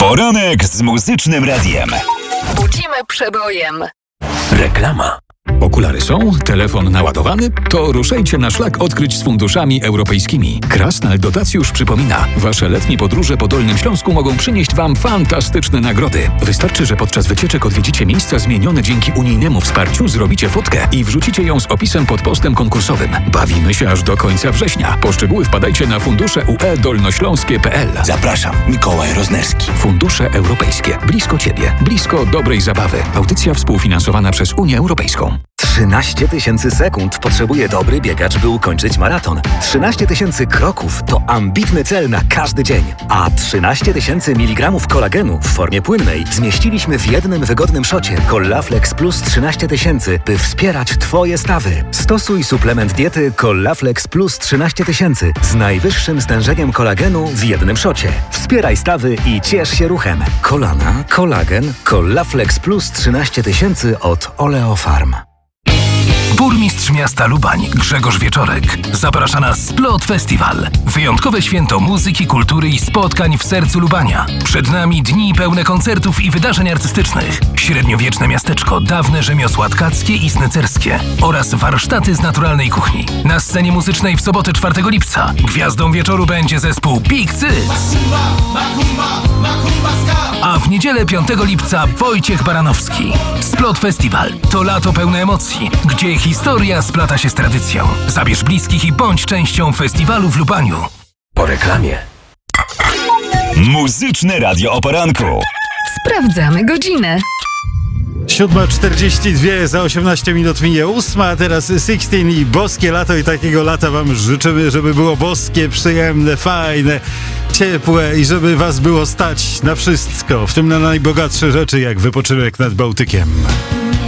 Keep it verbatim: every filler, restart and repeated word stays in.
Poranek z Muzycznym Radiem. Budzimy przebojem. Reklama. Okulary są? Telefon naładowany? To ruszajcie na szlak odkryć z funduszami europejskimi. Krasnal Dotacjusz przypomina, wasze letnie podróże po Dolnym Śląsku mogą przynieść wam fantastyczne nagrody. Wystarczy, że podczas wycieczek odwiedzicie miejsca zmienione dzięki unijnemu wsparciu, zrobicie fotkę i wrzucicie ją z opisem pod postem konkursowym. Bawimy się aż do końca września. Po szczegóły wpadajcie na fundusze U E dolnośląskie kropka pe el. Zapraszam, Mikołaj Roznerski. Fundusze Europejskie. Blisko ciebie. Blisko dobrej zabawy. Audycja współfinansowana przez Unię Europejską. trzynaście tysięcy sekund potrzebuje dobry biegacz, by ukończyć maraton. trzynaście tysięcy kroków to ambitny cel na każdy dzień. A trzynaście tysięcy miligramów kolagenu w formie płynnej zmieściliśmy w jednym wygodnym szocie. Collaflex Plus trzynaście tysięcy, by wspierać Twoje stawy. Stosuj suplement diety Collaflex Plus trzynaście tysięcy z najwyższym stężeniem kolagenu w jednym szocie. Wspieraj stawy i ciesz się ruchem. Kolana, kolagen, Collaflex Plus trzynaście tysięcy od Oleofarm. Burmistrz miasta Lubań Grzegorz Wieczorek zaprasza na Splot Festival. Wyjątkowe święto muzyki, kultury i spotkań w sercu Lubania. Przed nami dni pełne koncertów i wydarzeń artystycznych. Średniowieczne miasteczko, dawne rzemiosła tkackie i snecerskie oraz warsztaty z naturalnej kuchni. Na scenie muzycznej w sobotę czwartego lipca gwiazdą wieczoru będzie zespół Big Cyc. A w niedzielę piątego lipca Wojciech Baranowski. Splot Festival to lato pełne emocji, gdzie historia splata się z tradycją. Zabierz bliskich i bądź częścią festiwalu w Lubaniu. Po reklamie. Muzyczne Radio o poranku. Sprawdzamy godzinę. siódma czterdzieści dwa, za osiemnaście minut minie ósma, a teraz szesnaście i boskie lato i takiego lata wam życzymy, żeby było boskie, przyjemne, fajne, ciepłe i żeby was było stać na wszystko, w tym na najbogatsze rzeczy jak wypoczynek nad Bałtykiem.